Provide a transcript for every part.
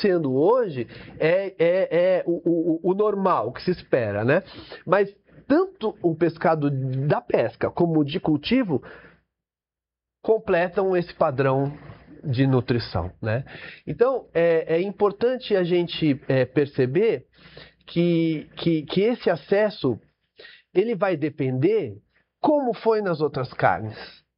acontecendo hoje é o normal, o que se espera, né? Mas tanto o pescado da pesca como o de cultivo completam esse padrão de nutrição, né? Então, é importante a gente perceber que esse acesso ele vai depender, como foi nas outras carnes,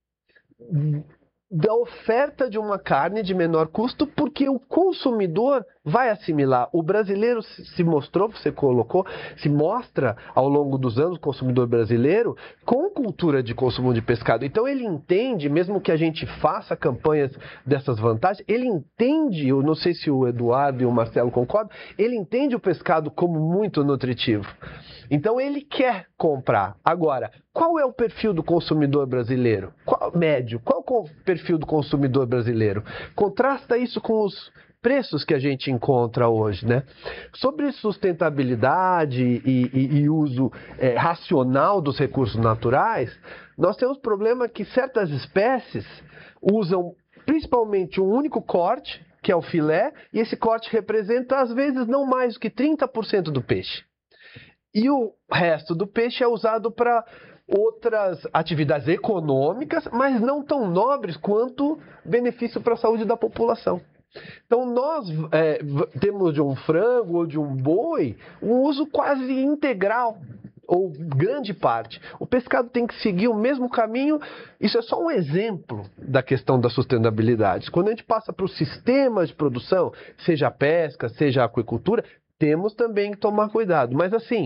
da oferta de uma carne de menor custo, porque o consumidor vai assimilar. O brasileiro se mostrou, você colocou, se mostra ao longo dos anos, o consumidor brasileiro, com cultura de consumo de pescado. Então ele entende, mesmo que a gente faça campanhas dessas vantagens, ele entende, eu não sei se o Eduardo e o Marcelo concordam, ele entende o pescado como muito nutritivo. Então ele quer comprar. Agora, qual é o perfil do consumidor brasileiro? Médio? Qual é o perfil do consumidor brasileiro? Contrasta isso com os preços que a gente encontra hoje, né? Sobre sustentabilidade e uso racional dos recursos naturais, nós temos problema que certas espécies usam principalmente um único corte, que é o filé, e esse corte representa, às vezes, não mais do que 30% do peixe. E o resto do peixe é usado para outras atividades econômicas, mas não tão nobres quanto benefício para a saúde da população. Então nós temos de um frango ou de um boi um uso quase integral, ou grande parte. O pescado tem que seguir o mesmo caminho. Isso é só um exemplo da questão da sustentabilidade. Quando a gente passa para os sistemas de produção, seja a pesca, seja a aquicultura, temos também que tomar cuidado. Mas assim,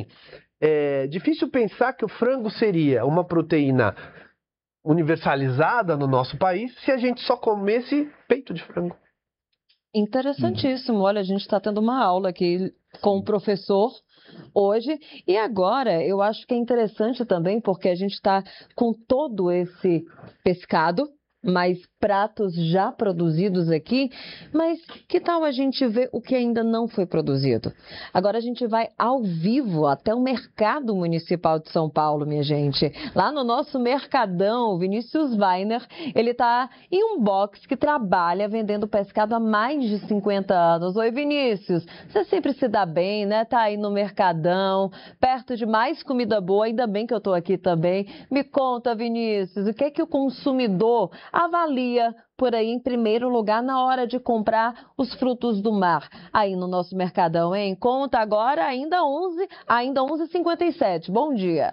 é difícil pensar que o frango seria uma proteína universalizada no nosso país se a gente só comesse peito de frango. Interessantíssimo. Olha, a gente está tendo uma aula aqui com o professor hoje. E agora, eu acho que é interessante também, porque a gente está com todo esse pescado, mais pratos já produzidos aqui, mas que tal a gente ver o que ainda não foi produzido? Agora a gente vai ao vivo até o Mercado Municipal de São Paulo, minha gente. Lá no nosso Mercadão, o Vinícius Weiner, ele está em um box que trabalha vendendo pescado há mais de 50 anos. Oi, Vinícius, você sempre se dá bem, né? Tá aí no Mercadão, perto de mais comida boa, ainda bem que eu tô aqui também. Me conta, Vinícius, o que é que o consumidor avalia por aí em primeiro lugar na hora de comprar os frutos do mar aí no nosso Mercadão, hein? Conta agora, ainda 11h57. Bom dia.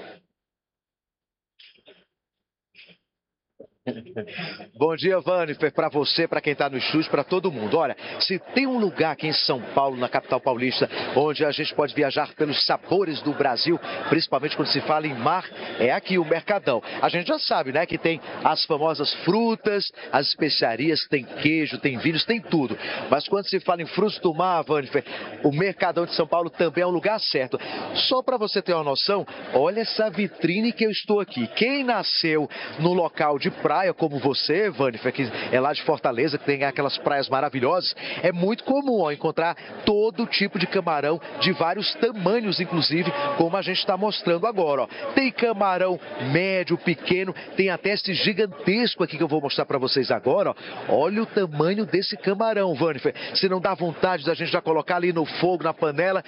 Bom dia, Vanifer, para você, para quem está no estúdio, para todo mundo. Olha, se tem um lugar aqui em São Paulo, na capital paulista, onde a gente pode viajar pelos sabores do Brasil, principalmente quando se fala em mar, é aqui o Mercadão. A gente já sabe, né, que tem as famosas frutas, as especiarias, tem queijo, tem vinhos, tem tudo. Mas quando se fala em frutos do mar, Vanifer, o Mercadão de São Paulo também é um lugar certo. Só para você ter uma noção, olha essa vitrine que eu estou aqui. Quem nasceu no local de praia, como você, Vanifer, que é lá de Fortaleza, que tem aquelas praias maravilhosas, é muito comum encontrar todo tipo de camarão, de vários tamanhos, inclusive, como a gente está mostrando agora. Tem camarão médio, pequeno, tem até esse gigantesco aqui que eu vou mostrar para vocês agora. Olha o tamanho desse camarão, Vanifer. Se não dá vontade da gente já colocar ali no fogo, na panela,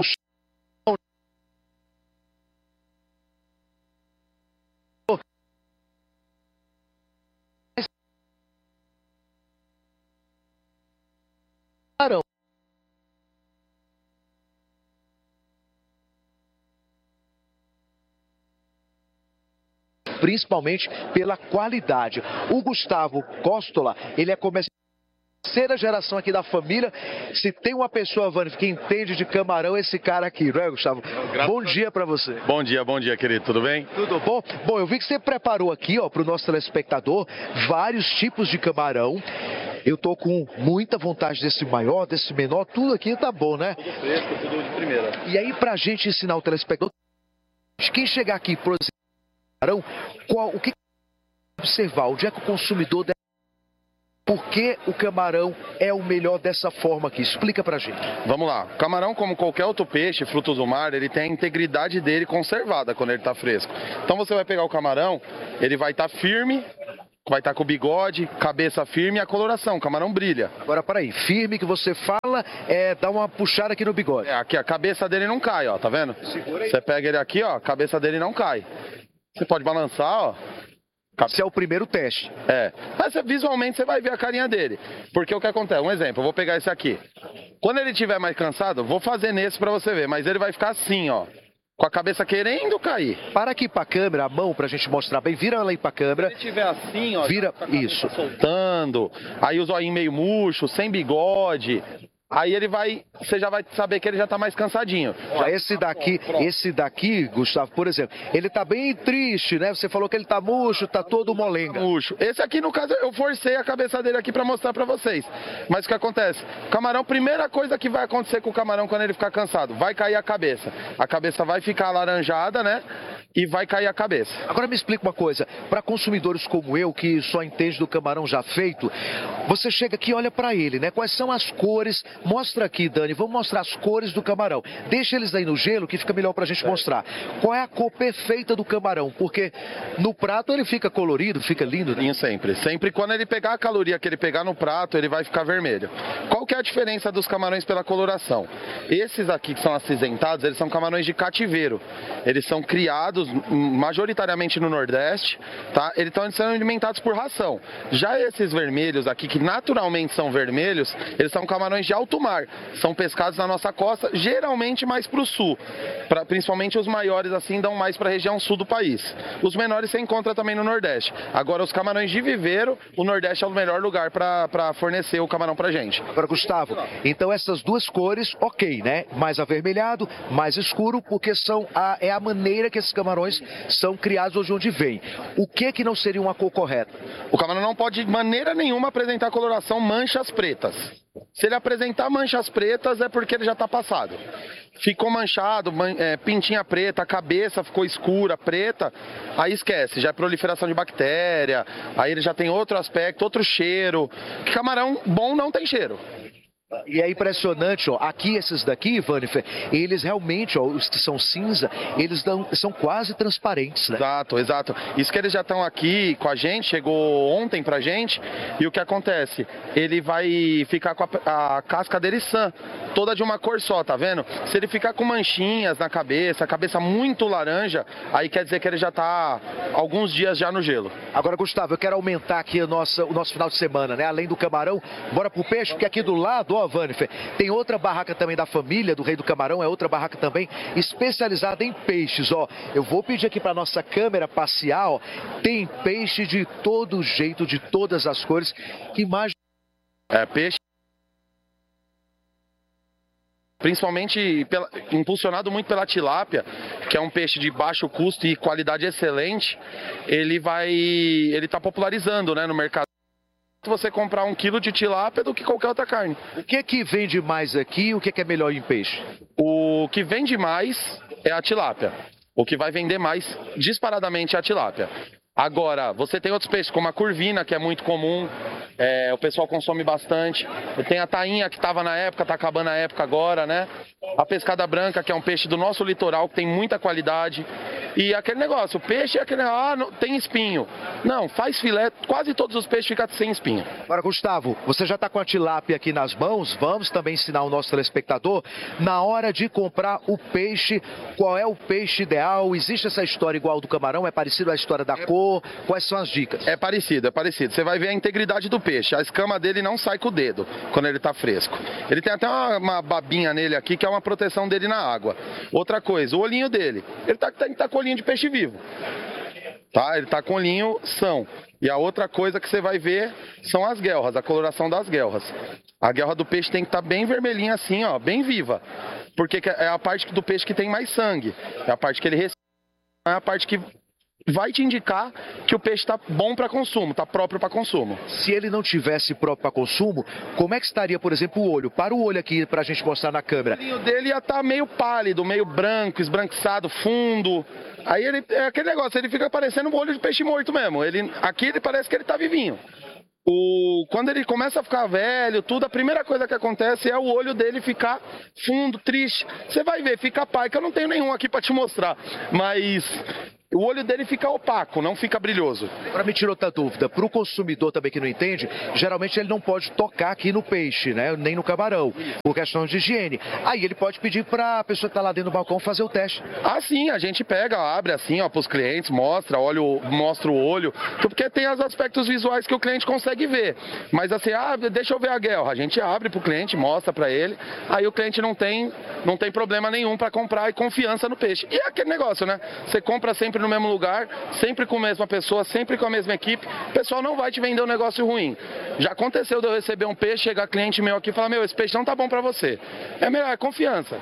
principalmente pela qualidade. O Gustavo Costola, ele é terceira geração aqui da família. Se tem uma pessoa, Vanifer, que entende de camarão, esse cara aqui, não é, Gustavo? Bom dia para você. Bom dia, querido. Tudo bem? Tudo bom? Bom, eu vi que você preparou aqui, ó, para o nosso telespectador, vários tipos de camarão. Eu tô com muita vontade desse maior, desse menor, tudo aqui tá bom, né? Tudo fresco, tudo de primeira. E aí, pra gente ensinar o telespectador, quem chegar aqui por camarão, o que observar? Onde é que o consumidor deve... Por que o camarão é o melhor dessa forma aqui? Explica pra gente. Vamos lá. O camarão, como qualquer outro peixe, frutos do mar, ele tem a integridade dele conservada quando ele está fresco. Então você vai pegar o camarão, ele vai estar firme vai estar com o bigode, cabeça firme e a coloração, o camarão brilha. Agora, peraí, firme que você fala, dá uma puxada aqui no bigode. Aqui a cabeça dele não cai, ó, tá vendo? Você pega ele aqui, ó, a cabeça dele não cai. Você pode balançar, ó. Esse é o primeiro teste. Mas visualmente você vai ver a carinha dele. Porque o que acontece? Um exemplo, eu vou pegar esse aqui. Quando ele estiver mais cansado, vou fazer nesse pra você ver, mas ele vai ficar assim, ó. Com a cabeça querendo cair. Para aqui pra câmera, a mão pra gente mostrar bem. Vira ela aí pra câmera. Se ele estiver assim, ó. Vira, isso. Soltando. Aí o zoinho meio murcho, sem bigode. Aí você já vai saber que ele já tá mais cansadinho. Já esse daqui, Gustavo, por exemplo, ele tá bem triste, né? Você falou que ele tá murcho, tá todo molenga. Murcho. Esse aqui, no caso, eu forcei a cabeça dele aqui pra mostrar pra vocês. Mas o que acontece? O camarão, primeira coisa que vai acontecer com o camarão quando ele ficar cansado, vai cair a cabeça. A cabeça vai ficar alaranjada, né? E vai cair a cabeça. Agora me explica uma coisa, para consumidores como eu, que só entende do camarão já feito, você chega aqui e olha para ele, né? Quais são as cores? Mostra aqui, Dani, vamos mostrar as cores do camarão. Deixa eles aí no gelo que fica melhor pra gente mostrar. Qual é a cor perfeita do camarão? Porque no prato ele fica colorido, fica lindo, né? Sempre. Sempre quando ele pegar a caloria que ele pegar no prato, ele vai ficar vermelho. Qual que é a diferença dos camarões pela coloração? Esses aqui que são acinzentados, eles são camarões de cativeiro. Eles são criados majoritariamente no Nordeste, tá? Eles estão sendo alimentados por ração. Já esses vermelhos aqui, que naturalmente são vermelhos, eles são camarões de alto mar. São pescados na nossa costa, geralmente mais para o sul. Principalmente os maiores assim dão mais para a região sul do país. Os menores você encontra também no Nordeste. Agora os camarões de viveiro, o Nordeste é o melhor lugar para fornecer o camarão pra gente. Agora, Gustavo, então essas duas cores, ok, né? Mais avermelhado, mais escuro, porque é a maneira que esses camarões são criados hoje onde vem. O que não seria uma cor correta? O camarão não pode de maneira nenhuma apresentar coloração manchas pretas. Se ele apresentar manchas pretas é porque ele já está passado. Ficou manchado, pintinha preta, a cabeça ficou escura, preta, aí esquece, já é proliferação de bactéria, aí ele já tem outro aspecto, outro cheiro. Camarão bom não tem cheiro. E é impressionante, ó, aqui esses daqui, Vanifer, eles realmente, ó, os que são cinza, eles são quase transparentes, né? Exato. Isso que eles já estão aqui com a gente, chegou ontem pra gente, e o que acontece? Ele vai ficar com a casca dele sã, toda de uma cor só, tá vendo? Se ele ficar com manchinhas na cabeça, a cabeça muito laranja, aí quer dizer que ele já tá alguns dias já no gelo. Agora, Gustavo, eu quero aumentar aqui o nosso final de semana, né? Além do camarão, bora pro peixe, porque aqui do lado, ó, Vanifer, tem outra barraca também da família do Rei do Camarão, é outra barraca também especializada em peixes, ó. Eu vou pedir aqui para nossa câmera passear, ó. Tem peixe de todo jeito, de todas as cores. Que imagem. Peixe. Principalmente impulsionado muito pela tilápia, que é um peixe de baixo custo e qualidade excelente, ele está popularizando, né, no mercado. Você comprar 1 quilo de tilápia do que qualquer outra carne. O que vende mais aqui e o que é melhor em peixe? O que vende mais é a tilápia. O que vai vender mais disparadamente é a tilápia. Agora, você tem outros peixes como a curvina, que é muito comum, o pessoal consome bastante. Tem a tainha que estava na época, está acabando a época agora, né? A pescada branca, que é um peixe do nosso litoral, que tem muita qualidade. E aquele negócio, o peixe é aquele, não, tem espinho. Não, faz filé, quase todos os peixes ficam sem espinho. Agora, Gustavo, você já está com a tilápia aqui nas mãos, vamos também ensinar o nosso telespectador, na hora de comprar o peixe, qual é o peixe ideal? Existe essa história igual do camarão? É parecido à história da cor? Quais são as dicas? É parecido. Você vai ver a integridade do peixe. A escama dele não sai com o dedo quando ele está fresco. Ele tem até uma babinha nele aqui, que é uma proteção dele na água. Outra coisa, o olhinho dele. Ele tá com olhinho de peixe vivo. Tá? Ele tá com olhinho são. E a outra coisa que você vai ver são as guelras, a coloração das guelras. A guelra do peixe tem que estar bem vermelhinha assim, ó, bem viva. Porque é a parte do peixe que tem mais sangue. É a parte que ele recebe, é a parte que vai te indicar que o peixe está bom para consumo, está próprio para consumo. Se ele não tivesse próprio para consumo, como é que estaria, por exemplo, o olho? Para o olho aqui para a gente mostrar na câmera. O olho dele ia estar meio pálido, meio branco, esbranquiçado, fundo. Aí ele é aquele negócio, ele fica parecendo um olho de peixe morto mesmo. Aqui ele parece que ele está vivinho. Quando ele começa a ficar velho, tudo, a primeira coisa que acontece é o olho dele ficar fundo, triste. Você vai ver, fica pai, que eu não tenho nenhum aqui para te mostrar. Mas o olho dele fica opaco, não fica brilhoso. Agora me tirou outra dúvida, para o consumidor também que não entende, geralmente ele não pode tocar aqui no peixe, né? Nem no camarão, por questão de higiene. Aí ele pode pedir para a pessoa que está lá dentro do balcão fazer o teste. Ah, sim, a gente pega, abre assim, ó, para os clientes, mostra o olho, porque tem os aspectos visuais que o cliente consegue ver. Mas assim, deixa eu ver a guelra, a gente abre para o cliente, mostra para ele, aí o cliente não tem problema nenhum para comprar e confiança no peixe. E é aquele negócio, né? Você compra sempre no mesmo lugar, sempre com a mesma pessoa, sempre com a mesma equipe, o pessoal não vai te vender um negócio ruim. Já aconteceu de eu receber um peixe, chegar cliente meu aqui e falar, esse peixe não tá bom para você. É melhor, é confiança.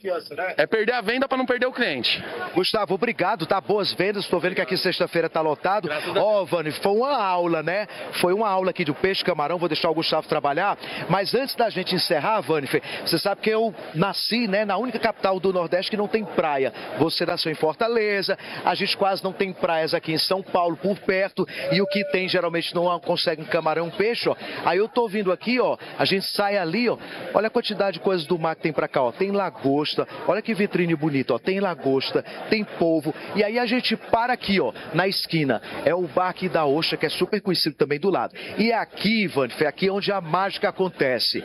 É perder a venda para não perder o cliente. Gustavo, obrigado, tá? Boas vendas. Estou vendo que aqui sexta-feira tá lotado. Vani, foi uma aula, né? Foi uma aula aqui do peixe, camarão. Vou deixar o Gustavo trabalhar. Mas antes da gente encerrar, Vani, você sabe que eu nasci, né, na única capital do Nordeste que não tem praia. Você nasceu em Fortaleza. A gente quase não tem praias aqui em São Paulo, por perto. E o que tem, geralmente, não consegue um camarão, um peixe, ó. Aí eu tô vindo aqui, ó. A gente sai ali, ó. Olha a quantidade de coisas do mar que tem pra cá, ó. Tem lagosta. Olha que vitrine bonita, ó. Tem lagosta, tem polvo. E aí a gente para aqui, ó, na esquina. É o bar aqui da Ostra, que é super conhecido também do lado. E aqui, Ivan, é aqui onde a mágica acontece.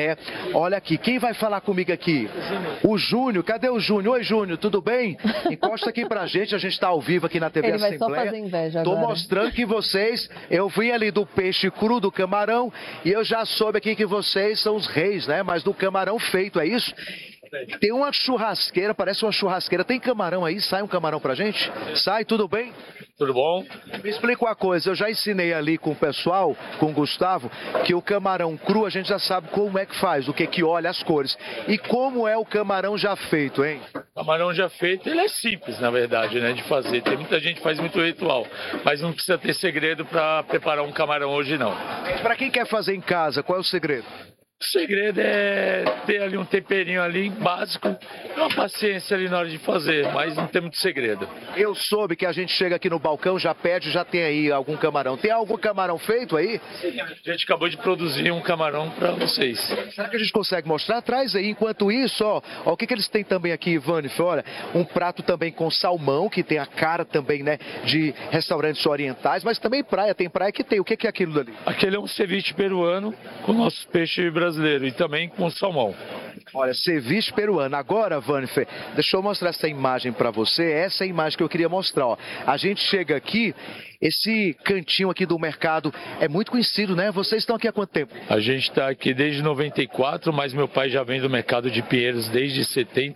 Olha aqui, quem vai falar comigo aqui? O Júnior. Cadê o Júnior? Oi, Júnior, tudo bem? Encosta aqui pra gente, a gente tá ao vivo aqui na TV Ele vai Assembleia. só fazer inveja Tô agora. mostrando que vocês, eu vim ali do peixe cru, do camarão, e eu já soube aqui que vocês são os reis, né? Mas do camarão feito, é isso? Tem uma churrasqueira, parece uma churrasqueira. Tem camarão aí? Sai um camarão pra gente? Sai, tudo bem? Tudo bom? Me explica uma coisa, eu já ensinei ali com o pessoal, com o Gustavo, que o camarão cru a gente já sabe como é que faz, o que olha, as cores. E como é o camarão já feito, hein? O camarão já feito, ele é simples, na verdade, né, de fazer. Tem muita gente que faz muito ritual, mas não precisa ter segredo para preparar um camarão hoje, não. Para quem quer fazer em casa, qual é o segredo? O segredo é ter ali um temperinho ali básico e uma paciência ali na hora de fazer, mas não tem muito segredo. Eu soube que a gente chega aqui no balcão, já pede, já tem aí algum camarão. Tem algum camarão feito aí? A gente acabou de produzir um camarão para vocês. Será que a gente consegue mostrar? Traz aí. Enquanto isso, ó o que eles têm também aqui, Ivani? Olha, um prato também com salmão, que tem a cara também, né, de restaurantes orientais, mas também praia. Tem praia que tem. O que é aquilo dali? Aquele é um ceviche peruano com o nosso peixe brasileiro e também com salmão. Olha, ceviche peruano. Agora, Vanifer, deixa eu mostrar essa imagem para você. Essa é a imagem que eu queria mostrar, ó. A gente chega aqui, esse cantinho aqui do mercado é muito conhecido, né? Vocês estão aqui há quanto tempo? A gente está aqui desde 94, mas meu pai já vem do mercado de Pinheiros desde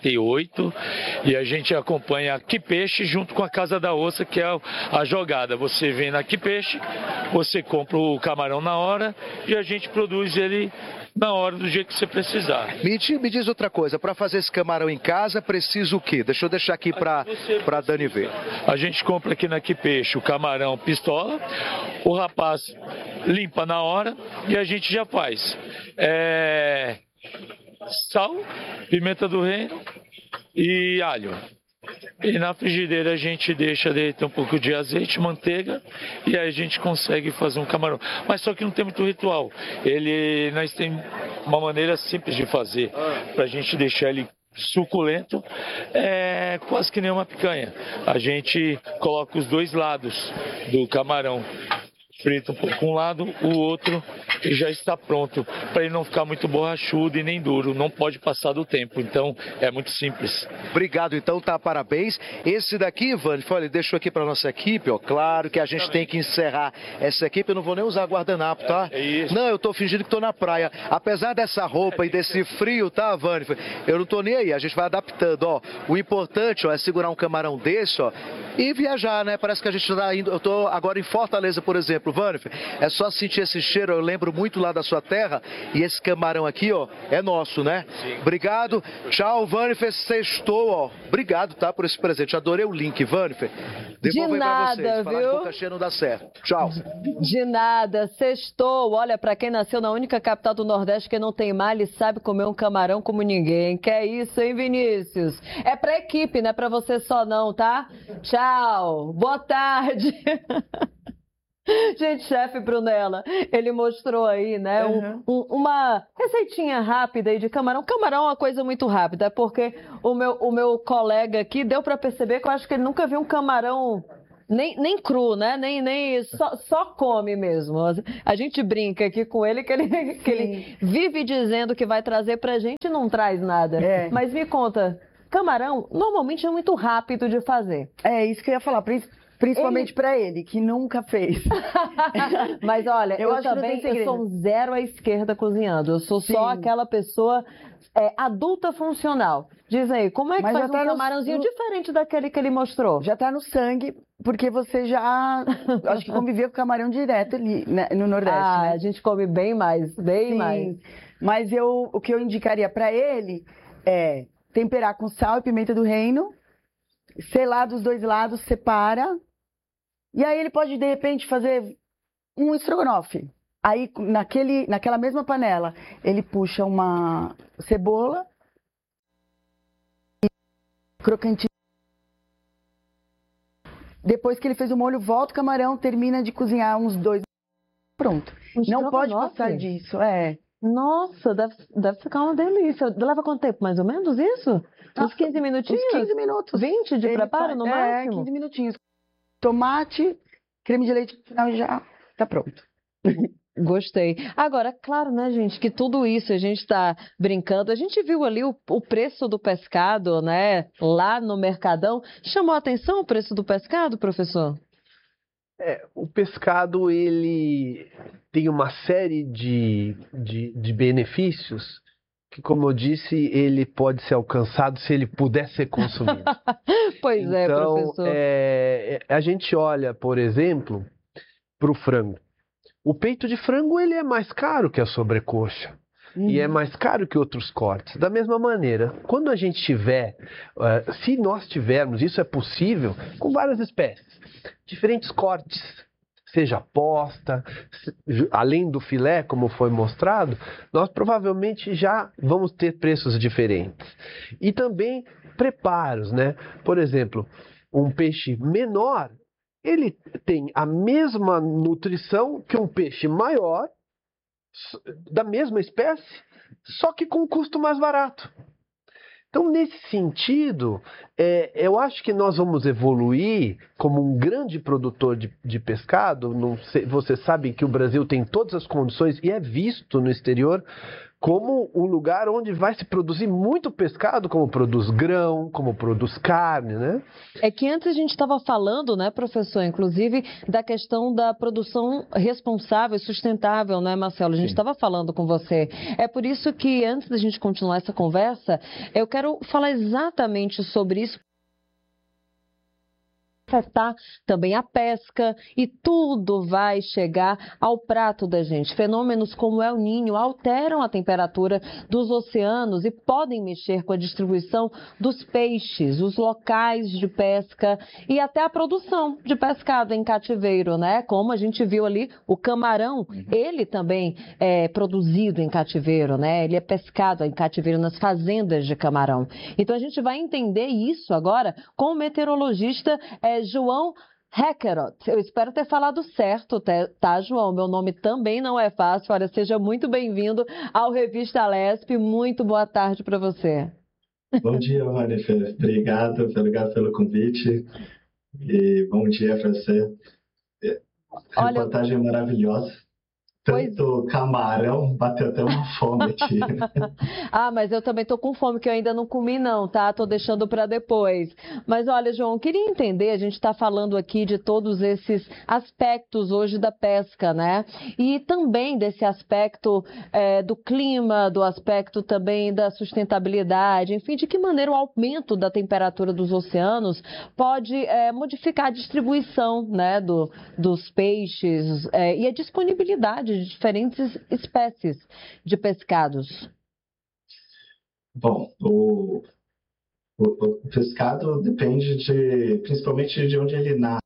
78 e a gente acompanha aqui peixe junto com a Casa da Ostra, que é a jogada. Você vem na aqui peixe, você compra o camarão na hora e a gente produz ele na hora, do jeito que você precisar. Me diz outra coisa, para fazer esse camarão em casa, preciso o quê? Deixa eu deixar aqui para Dani ver. A gente compra aqui na Aqui Peixe o camarão pistola, o rapaz limpa na hora e a gente já faz. Sal, pimenta do reino e alho. E na frigideira a gente deixa derreter um pouco de azeite, manteiga e aí a gente consegue fazer um camarão. Mas só que não tem muito ritual. Nós temos uma maneira simples de fazer para a gente deixar ele suculento, quase que nem uma picanha. A gente coloca os dois lados do camarão, frita um pouco um lado, o outro e já está pronto, para ele não ficar muito borrachudo e nem duro, não pode passar do tempo, então é muito simples. Obrigado, então, tá, parabéns. Esse daqui, Ivan, olha, deixou aqui para nossa equipe, ó, claro que a gente tem que encerrar essa equipe, eu não vou nem usar guardanapo, tá? É isso. Não, eu tô fingindo que tô na praia, apesar dessa roupa e desse frio, tá, Ivan? Eu não tô nem aí, a gente vai adaptando, ó. O importante, ó, é segurar um camarão desse, ó, e viajar, né? Parece que a gente tá indo, eu tô agora em Fortaleza, por exemplo, Ivan, é só sentir esse cheiro, eu lembro muito lá da sua terra, e esse camarão aqui, ó, é nosso, né? Sim. Obrigado, tchau, Vanifer, sextou, ó. Obrigado, tá, por esse presente, adorei o link, Vanifer. De nada, pra vocês. Falar viu? de boca cheia não dá certo. Tchau. De nada, sextou. Olha, pra quem nasceu na única capital do Nordeste que não tem mar, ele sabe comer um camarão como ninguém. Que é isso, hein, Vinícius? É pra equipe, não é pra você só não, tá? Tchau, boa tarde. Gente, chefe Brunella, ele mostrou aí, né, uma receitinha rápida aí de camarão. Camarão é uma coisa muito rápida, porque o meu colega aqui deu para perceber que eu acho que ele nunca viu um camarão nem cru, né? Nem só come mesmo. A gente brinca aqui com ele que ele vive dizendo que vai trazer pra gente e não traz nada. Mas me conta, camarão normalmente é muito rápido de fazer. É isso que eu ia falar, principalmente para ele, que nunca fez. Mas olha, eu acho também eu sou um zero à esquerda cozinhando. Eu sou só aquela pessoa adulta funcional. Diz aí, como é que faz um camarãozinho diferente daquele que ele mostrou? Já tá no sangue, porque você já, acho que convivia com camarão direto ali, né, no Nordeste. Né? A gente come bem mais, mais. Mas o que eu indicaria para ele é temperar com sal e pimenta do reino, selar dos dois lados, separa. E aí ele pode, de repente, fazer um estrogonofe. Aí, naquela mesma panela, ele puxa uma cebola, crocantinho. Depois que ele fez o molho, volta o camarão, termina de cozinhar uns 2. Pronto. Não pode passar disso, Nossa, deve ficar uma delícia. Leva quanto tempo, mais ou menos, isso? Uns 15 minutinhos? Uns 15 minutos. 20 de preparo, no máximo? 15 minutinhos. Tomate, creme de leite no final e já tá pronto. Gostei. Agora, claro, né, gente, que tudo isso a gente está brincando. A gente viu ali o preço do pescado, né, lá no Mercadão. Chamou a atenção o preço do pescado, professor? O pescado, ele tem uma série de benefícios que, como eu disse, ele pode ser alcançado se ele puder ser consumido. Pois então, professor. A gente olha, por exemplo, para o frango. O peito de frango ele é mais caro que a sobrecoxa. E é mais caro que outros cortes. Da mesma maneira, quando a gente tiver, se nós tivermos, isso é possível com várias espécies, diferentes cortes, seja posta, além do filé, como foi mostrado, nós provavelmente já vamos ter preços diferentes. E também preparos, né? Por exemplo, um peixe menor, ele tem a mesma nutrição que um peixe maior, da mesma espécie, só que com um custo mais barato. Então, nesse sentido, eu acho que nós vamos evoluir como um grande produtor de pescado. Você sabe que o Brasil tem todas as condições e é visto no exterior como um lugar onde vai se produzir muito pescado, como produz grão, como produz carne, né? É que antes a gente estava falando, né, professor, inclusive, da questão da produção responsável e sustentável, né, Marcelo? A gente estava falando com você. É por isso que, antes da gente continuar essa conversa, eu quero falar exatamente sobre isso. Afetar também a pesca e tudo vai chegar ao prato da gente. Fenômenos como El Niño alteram a temperatura dos oceanos e podem mexer com a distribuição dos peixes, os locais de pesca e até a produção de pescado em cativeiro, né? Como a gente viu ali, o camarão, ele também é produzido em cativeiro, né? Ele é pescado em cativeiro nas fazendas de camarão. Então a gente vai entender isso agora com o meteorologista João Heckerot. Eu espero ter falado certo, tá, João? Meu nome também não é fácil. Olha, seja muito bem-vindo ao Revista Lesp. Muito boa tarde para você. Bom dia, Vanessa. Obrigado pelo convite. E bom dia para você. Reportagem maravilhosa. Tanto camarão, bateu até uma fome aqui. Mas eu também tô com fome, que eu ainda não comi não, tá? Tô deixando para depois. Mas olha, João, queria entender, a gente está falando aqui de todos esses aspectos hoje da pesca, né? E também desse aspecto do clima, do aspecto também da sustentabilidade, enfim, de que maneira o aumento da temperatura dos oceanos pode modificar a distribuição, né, dos peixes e a disponibilidade de diferentes espécies de pescados. Bom, o pescado depende principalmente de onde ele nasce.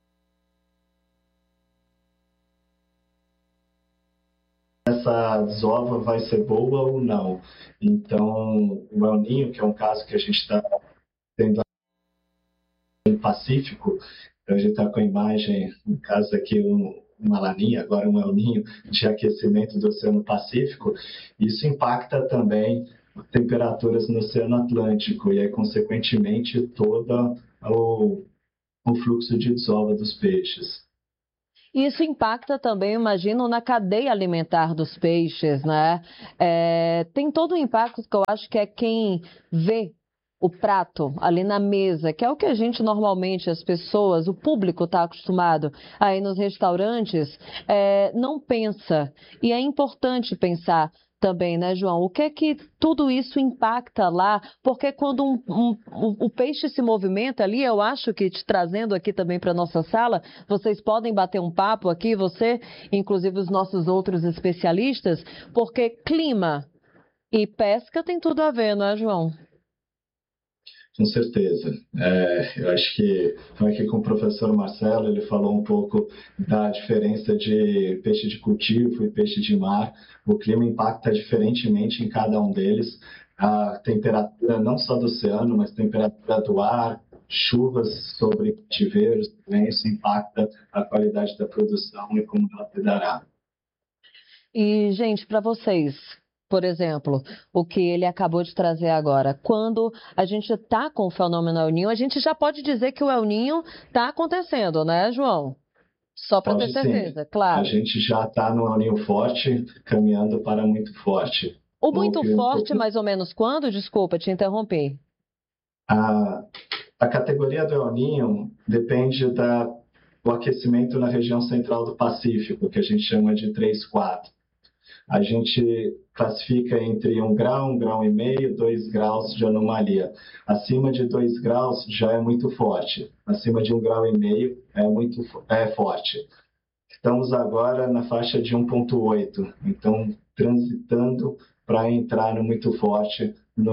Essa desova vai ser boa ou não. Então, o El Niño, que é um caso que a gente está tendo no Pacífico, a gente está com a imagem, no caso aqui, uma laninha, agora um El Niño, de aquecimento do Oceano Pacífico, isso impacta também temperaturas no Oceano Atlântico e aí, consequentemente, todo o fluxo de desova dos peixes. Isso impacta também, imagino, na cadeia alimentar dos peixes, né? Tem todo um impacto que eu acho que é quem vê o prato ali na mesa, que é o que a gente normalmente, as pessoas, o público está acostumado a ir nos restaurantes, não pensa. E é importante pensar também, né, João? O que é que tudo isso impacta lá? Porque quando o peixe se movimenta ali, eu acho que te trazendo aqui também para a nossa sala, vocês podem bater um papo aqui, você, inclusive os nossos outros especialistas, porque clima e pesca tem tudo a ver, não é, João? Com certeza. Eu acho que aqui com o professor Marcelo, ele falou um pouco da diferença de peixe de cultivo e peixe de mar. O clima impacta diferentemente em cada um deles. A temperatura não só do oceano, mas temperatura do ar, chuvas sobre cativeiros, também isso impacta a qualidade da produção e como ela se dará. E, gente, para vocês, por exemplo, o que ele acabou de trazer agora, quando a gente está com o fenômeno El Niño, a gente já pode dizer que o El Niño está acontecendo, né, João? Só para ter certeza, sim. Claro. A gente já está no El Niño forte, caminhando para muito forte. O muito forte, mais ou menos quando? Desculpa, te interrompi. A categoria do El Niño depende do aquecimento na região central do Pacífico, que a gente chama de 3-4. A gente classifica entre 1 grau e meio, 2 graus de anomalia. Acima de 2 graus já é muito forte. Acima de 1 grau e meio é forte. Estamos agora na faixa de 1,8. Então, transitando para entrar no muito forte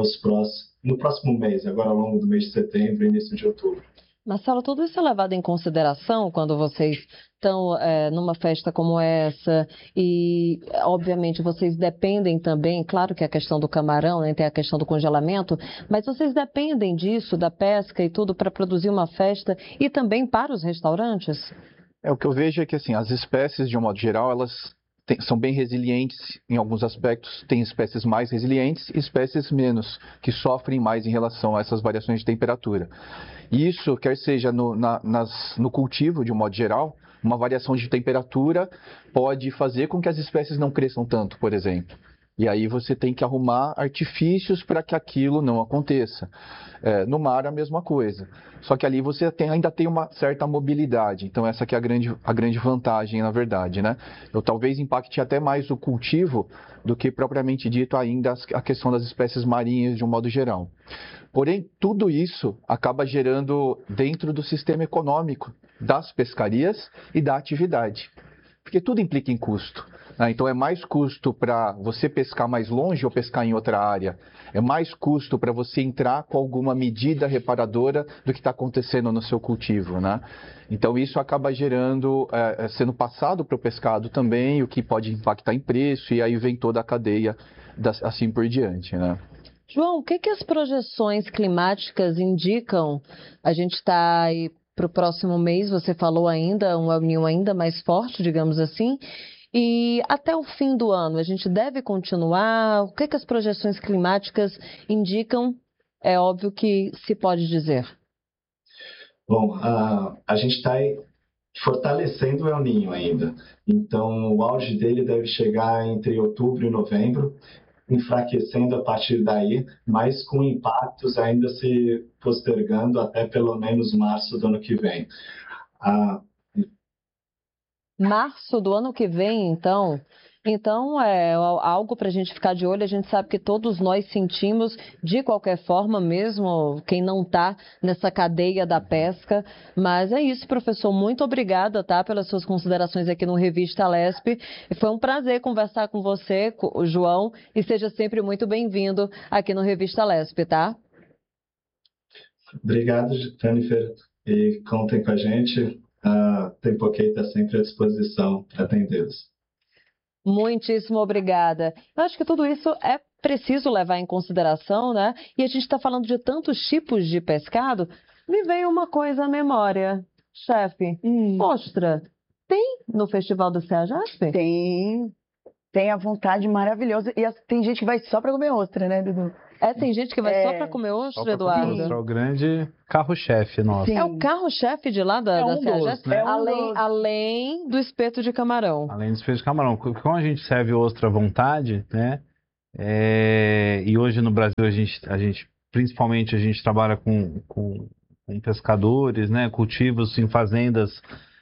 no próximo mês, agora ao longo do mês de setembro e início de outubro. Marcelo, tudo isso é levado em consideração quando vocês estão numa festa como essa e, obviamente, vocês dependem também, claro que a questão do camarão, né, tem a questão do congelamento, mas vocês dependem disso, da pesca e tudo, para produzir uma festa e também para os restaurantes? O que eu vejo é que, assim, as espécies, de um modo geral, elas são bem resilientes em alguns aspectos. Tem espécies mais resilientes e espécies menos, que sofrem mais em relação a essas variações de temperatura. E isso, quer seja no cultivo, de um modo geral, uma variação de temperatura pode fazer com que as espécies não cresçam tanto, por exemplo. E aí você tem que arrumar artifícios para que aquilo não aconteça. No mar, a mesma coisa. Só que ali você ainda tem uma certa mobilidade. Então, essa que é a grande vantagem, na verdade, né? Talvez impacte até mais o cultivo do que, propriamente dito, ainda a questão das espécies marinhas, de um modo geral. Porém, tudo isso acaba gerando dentro do sistema econômico das pescarias e da atividade. Porque tudo implica em custo. Então, é mais custo para você pescar mais longe ou pescar em outra área. É mais custo para você entrar com alguma medida reparadora do que está acontecendo no seu cultivo, né? Então, isso acaba sendo passado para o pescado também, o que pode impactar em preço, e aí vem toda a cadeia assim por diante, né? João, o que as projeções climáticas indicam? A gente está aí para o próximo mês, você falou ainda, um El Niño ainda mais forte, digamos assim. E até o fim do ano, a gente deve continuar? O que as projeções climáticas indicam? É óbvio que se pode dizer. Bom, a gente está fortalecendo o El Niño ainda. Então, o auge dele deve chegar entre outubro e novembro, enfraquecendo a partir daí, mas com impactos ainda se postergando até pelo menos março do ano que vem. Março do ano que vem, então é algo para a gente ficar de olho. A gente sabe que todos nós sentimos, de qualquer forma, mesmo quem não está nessa cadeia da pesca. Mas é isso, professor. Muito obrigada, tá, pelas suas considerações aqui no Revista Lespe. Foi um prazer conversar com você, João, e seja sempre muito bem-vindo aqui no Revista Lespe, tá? Obrigado, Jennifer, e contem com a gente. Tempo OK está sempre à disposição para atendê-los. Muitíssimo obrigada. Eu acho que tudo isso é preciso levar em consideração, né? E a gente está falando de tantos tipos de pescado. Me veio uma coisa à memória, chefe. Ostra. tem no Festival do CEAJASP? Tem a vontade maravilhosa. E tem gente que vai só para comer ostra, né, Dudu? Tem gente que vai só para comer ostra, Eduardo? É o grande carro-chefe nosso. Sim. É o carro-chefe de lá da CEAJASP? Né? Além do espeto de camarão. Além do espeto de camarão. Como a gente serve ostra à vontade, né? E hoje no Brasil principalmente a gente trabalha com pescadores, né? Cultivos em fazendas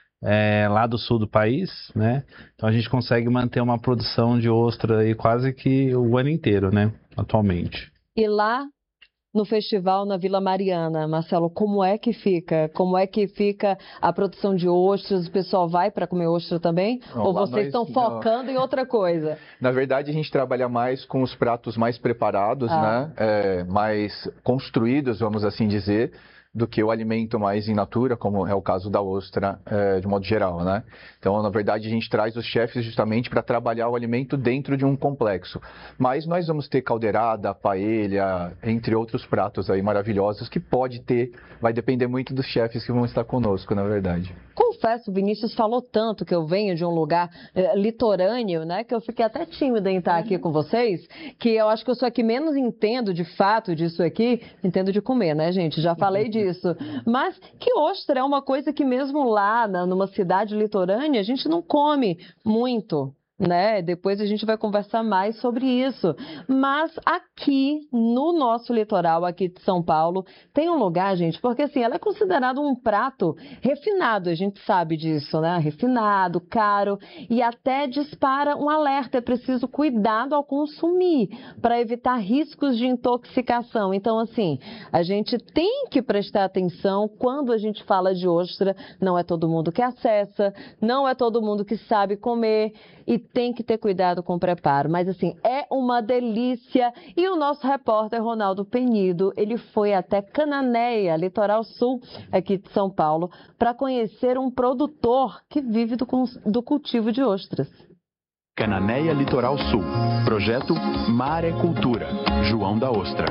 lá do sul do país, né? Então a gente consegue manter uma produção de ostra aí quase que o ano inteiro, né? Atualmente. E lá no festival na Vila Mariana, Marcelo, como é que fica? Como é que fica a produção de ostras? O pessoal vai para comer ostra também? Não, ou vocês estão focando em outra coisa? Na verdade, a gente trabalha mais com os pratos mais preparados, né? Mais construídos, vamos assim dizer, do que o alimento mais in natura, como é o caso da ostra, de modo geral, né? Então, na verdade, a gente traz os chefes justamente para trabalhar o alimento dentro de um complexo. Mas nós vamos ter caldeirada, paella, entre outros pratos aí maravilhosos que vai depender muito dos chefes que vão estar conosco, na verdade. Confesso, o Vinícius falou tanto que eu venho de um lugar litorâneo, né, que eu fiquei até tímida em estar aqui com vocês, que eu acho que eu sou a que menos entendo de fato disso aqui, entendo de comer, né, gente? Já falei disso. Mas que ostra é uma coisa que mesmo lá, numa cidade litorânea, a gente não come muito, né? Depois a gente vai conversar mais sobre isso. Mas aqui no nosso litoral, aqui de São Paulo, tem um lugar, gente, porque assim, ela é considerada um prato refinado, a gente sabe disso, né? Refinado, caro, e até dispara um alerta, é preciso cuidado ao consumir, para evitar riscos de intoxicação. Então, assim, a gente tem que prestar atenção quando a gente fala de ostra, não é todo mundo que acessa, não é todo mundo que sabe comer, e tem que ter cuidado com o preparo. Mas, assim, é uma delícia. E o nosso repórter Ronaldo Penido, ele foi até Cananéia, litoral sul aqui de São Paulo, para conhecer um produtor que vive do cultivo de ostras. Cananéia, litoral sul. Projeto Mar é Cultura. João da Ostra.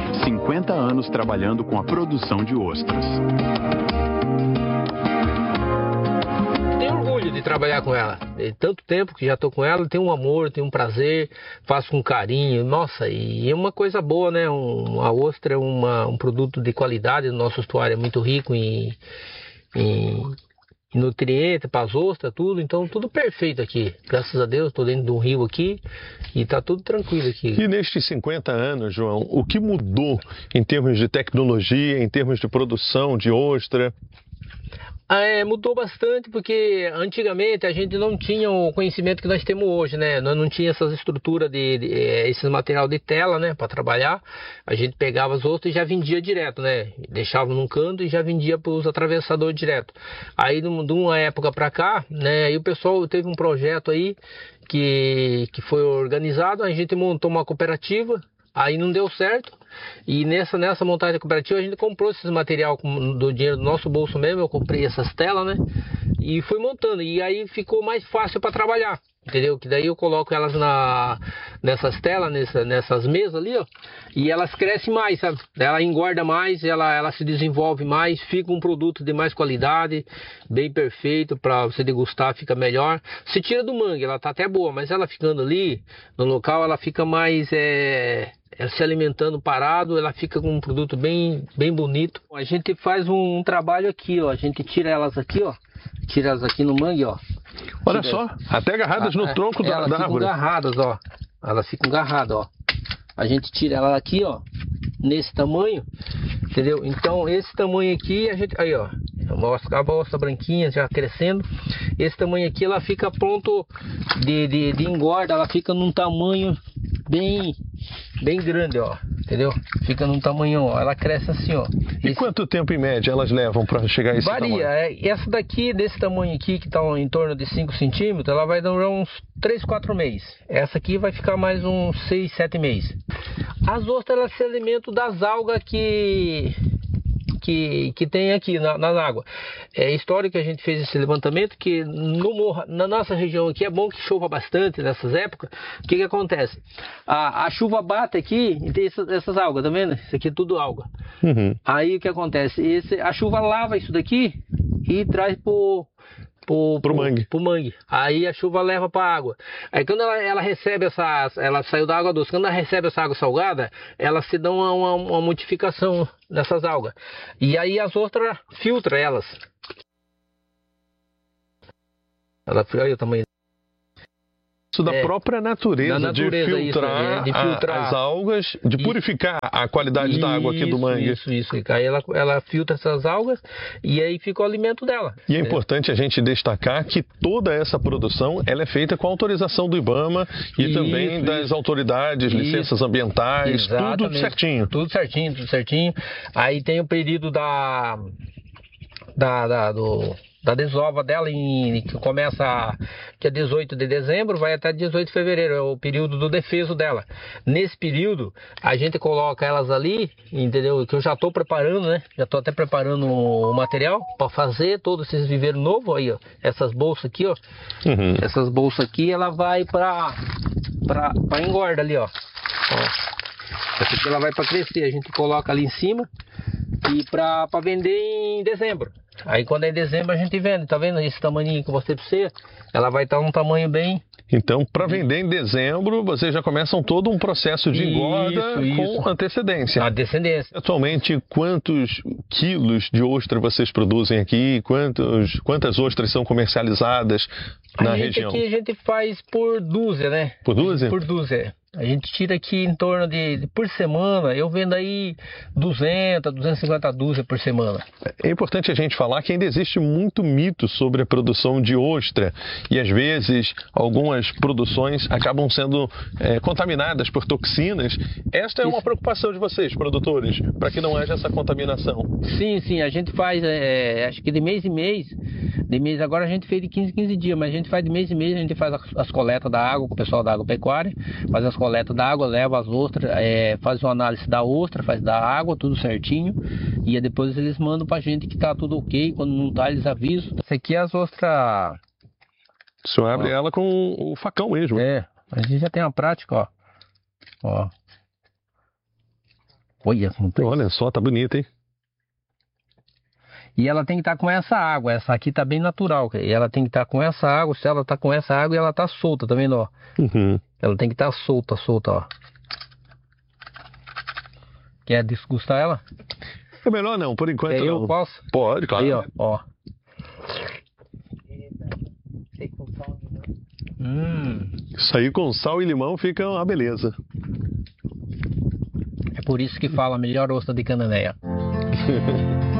50 anos trabalhando com a produção de ostras. Tenho orgulho de trabalhar com ela. De tanto tempo que já estou com ela, tenho um amor, tenho um prazer, faço com carinho. Nossa, e é uma coisa boa, né? A ostra é um produto de qualidade. O nosso estuário é muito rico em nutrientes para as ostras, tudo. Então, tudo perfeito aqui. Graças a Deus, estou dentro de um rio aqui e está tudo tranquilo aqui. E nestes 50 anos, João, o que mudou em termos de tecnologia, em termos de produção de ostra? Mudou bastante, porque antigamente a gente não tinha o conhecimento que nós temos hoje, né? Nós não tinha essas estruturas esses material de tela, né? Para trabalhar. A gente pegava as ostras e já vendia direto, né? Deixava num canto e já vendia para os atravessadores direto. Aí de uma época para cá, né? Aí o pessoal teve um projeto aí que foi organizado, a gente montou uma cooperativa. Aí não deu certo, e nessa montagem da cooperativa a gente comprou esses material do dinheiro do nosso bolso mesmo. Eu comprei essas telas, né, e fui montando, e aí ficou mais fácil para trabalhar, entendeu? Que daí eu coloco elas nessas telas, nessas mesas ali, ó, e elas crescem mais, sabe? Ela engorda mais, ela se desenvolve mais, fica um produto de mais qualidade, bem perfeito para você degustar, fica melhor. Se tira do mangue, ela tá até boa, mas ela ficando ali no local, ela fica mais se alimentando parado, ela fica com um produto bem bonito. A gente faz um trabalho aqui, ó, a gente tira elas aqui, ó, tira elas aqui no mangue, ó. Olha só, até agarradas no tronco da árvore. Elas ficam agarradas, ó. Elas ficam agarradas, ó. A gente tira ela aqui, ó, nesse tamanho, entendeu? Então, esse tamanho aqui, a gente, aí, ó, a ostra branquinha já crescendo. Esse tamanho aqui, ela fica pronto de engorda, ela fica num tamanho bem grande, ó, entendeu? Fica num tamanho, ó, ela cresce assim, ó. E quanto tempo em média elas levam para chegar a esse tamanho? Varia, essa daqui, desse tamanho aqui, que tá em torno de 5 centímetros, ela vai durar uns 3, 4 meses. Essa aqui vai ficar mais uns 6, 7 meses. As ostras, elas se alimentam das algas que tem aqui na água. É histórico que a gente fez esse levantamento, que na nossa região aqui é bom que chova bastante nessas épocas. O que acontece? A chuva bate aqui e tem essas algas, tá vendo? Isso aqui é tudo alga. Uhum. Aí o que acontece? A chuva lava isso daqui e traz pro pro mangue. Pro mangue. Aí a chuva leva para a água. Aí quando ela recebe ela saiu da água doce, quando ela recebe essa água salgada, ela se dá uma modificação nessas algas. E aí as ostras filtram elas. Ela olha o tamanho. Isso da própria natureza, de filtrar, de filtrar as algas, de purificar a qualidade da água aqui do mangue. Isso. Aí ela filtra essas algas e aí fica o alimento dela. E é importante a gente destacar que toda essa produção ela é feita com autorização do IBAMA e também das autoridades, licenças ambientais, tudo certinho. Tudo certinho. Aí tem o período da desova dela, que começa que é 18 de dezembro, vai até 18 de fevereiro, é o período do defeso dela. Nesse período, a gente coloca elas ali, entendeu? Que eu já estou preparando, né? Já estou até preparando o material para fazer todos esses viveiros novos aí, ó. Essas bolsas aqui, ó. Essas bolsas aqui, ela vai para engorda ali, ó. Essa aqui ela vai para crescer, a gente coloca ali em cima e para vender em dezembro. Aí quando é em dezembro a gente vende, tá vendo esse tamanho que eu mostrei pra você? Ela vai estar um tamanho bem... Então, para vender em dezembro, vocês já começam todo um processo de engorda com antecedência. Atualmente, quantos quilos de ostra vocês produzem aqui? Quantas ostras são comercializadas na região? Aqui a gente faz por dúzia, né? Por dúzia? Por dúzia. A gente tira aqui em torno de por semana, eu vendo aí 200, 250 dúzias por semana. É importante a gente falar que ainda existe muito mito sobre a produção de ostra e às vezes algumas produções acabam sendo contaminadas por toxinas. Esta é uma preocupação de vocês, produtores, para que não haja essa contaminação. Sim, a gente faz, acho que de mês em mês, agora a gente fez de 15 dias, mas a gente faz de mês em mês, a gente faz as coletas da água com o pessoal da agropecuária, faz as coleta da água, leva as ostras, faz uma análise da ostra, faz da água, tudo certinho. E depois eles mandam pra gente que tá tudo ok. Quando não tá, eles avisam. Essa aqui é as ostras. O senhor abre ela com o facão mesmo. A gente já tem uma prática, ó. Olha só, tá bonita, hein? E ela tem que estar com essa água. Essa aqui tá bem natural. E ela tem que estar com essa água. Se ela tá com essa água, ela tá solta, tá vendo, ó? Ela tem que estar solta, ó. Quer desgustar ela? É melhor não, por enquanto não. Eu posso? Pode, claro. Aí, ó. Isso aí com sal e limão fica uma beleza. É por isso que fala melhor ostra de Cananéia.